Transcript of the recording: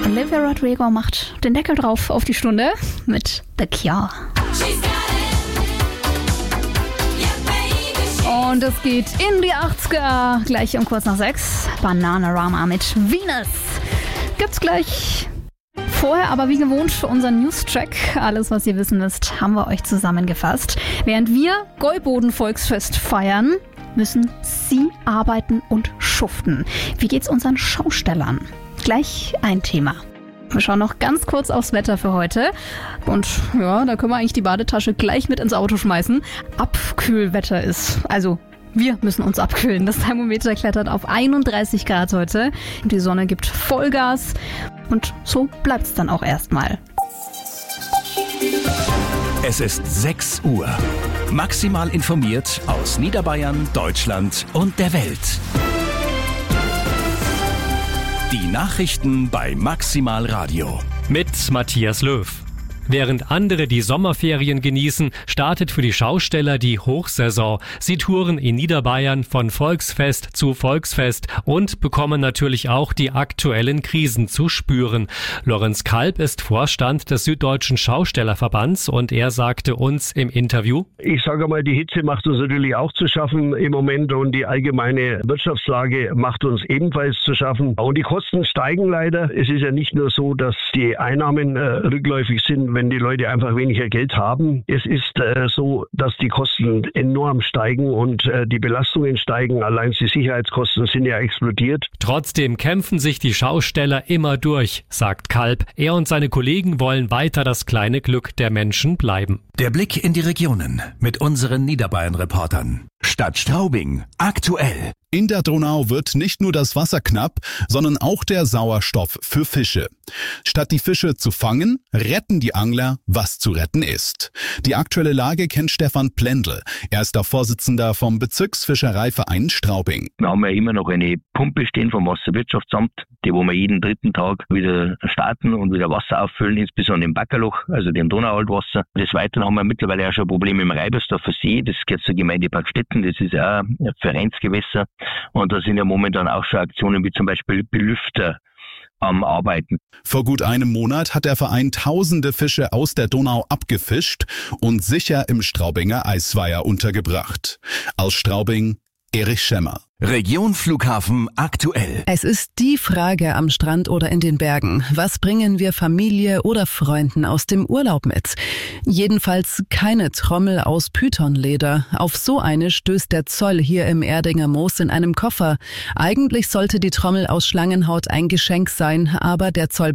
Olivia Rodrigo macht den Deckel drauf auf die Stunde mit The Cure. Und es geht in die 80er, gleich um kurz nach 6. Bananarama mit Venus. Gibt's gleich. Vorher aber wie gewohnt unser News-Track. Alles, was ihr wissen müsst, haben wir euch zusammengefasst. Während wir Gäuboden-Volksfest feiern, müssen Sie arbeiten und schuften. Wie geht's unseren Schaustellern? Gleich ein Thema. Wir schauen noch ganz kurz aufs Wetter für heute. Und ja, da können wir eigentlich die Badetasche gleich mit ins Auto schmeißen. Abkühlwetter ist. Also wir müssen uns abkühlen. Das Thermometer klettert auf 31 Grad heute. Die Sonne gibt Vollgas. Und so bleibt's dann auch erstmal. Es ist 6 Uhr. Maximal informiert aus Niederbayern, Deutschland und der Welt. Die Nachrichten bei Maximal Radio. Mit Matthias Löw. Während andere die Sommerferien genießen, startet für die Schausteller die Hochsaison. Sie touren in Niederbayern von Volksfest zu Volksfest und bekommen natürlich auch die aktuellen Krisen zu spüren. Lorenz Kalb ist Vorstand des Süddeutschen Schaustellerverbands und er sagte uns im Interview: Ich sage mal, die Hitze macht uns natürlich auch zu schaffen im Moment und die allgemeine Wirtschaftslage macht uns ebenfalls zu schaffen. Und die Kosten steigen leider. Es ist ja nicht nur so, dass die Einnahmen rückläufig sind, wenn die Leute einfach weniger Geld haben. Es ist so, dass die Kosten enorm steigen und die Belastungen steigen. Allein die Sicherheitskosten sind ja explodiert. Trotzdem kämpfen sich die Schausteller immer durch, sagt Kalb. Er und seine Kollegen wollen weiter das kleine Glück der Menschen bleiben. Der Blick in die Regionen mit unseren Niederbayern-Reportern. Stadt Straubing, aktuell. In der Donau wird nicht nur das Wasser knapp, sondern auch der Sauerstoff für Fische. Statt die Fische zu fangen, retten die Angler, was zu retten ist. Die aktuelle Lage kennt Stefan Plendl. Er ist der Vorsitzender vom Bezirksfischereiverein Straubing. Wir haben ja immer noch eine Pumpe stehen vom Wasserwirtschaftsamt, die wo wir jeden 3. Tag wieder starten und wieder Wasser auffüllen, insbesondere im Backerloch, also dem Donaualtwasser. Des Weiteren haben wir mittlerweile auch schon Probleme im Reibersdorfer See, das gehört zur Gemeinde Parkstetten, das ist ja ein Vereinsgewässer. Und da sind ja momentan auch schon Aktionen wie zum Beispiel Belüfter am Arbeiten. Vor gut einem Monat hat der Verein tausende Fische aus der Donau abgefischt und sicher im Straubinger Eisweiher untergebracht. Aus Straubing, Erich Schemmer. Region Flughafen aktuell. Es ist die Frage am Strand oder in den Bergen. Was bringen wir Familie oder Freunden aus dem Urlaub mit? Jedenfalls keine Trommel aus Pythonleder. Auf so eine stößt der Zoll hier im Erdinger Moos in einem Koffer. Eigentlich sollte die Trommel aus Schlangenhaut ein Geschenk sein, aber der Zoll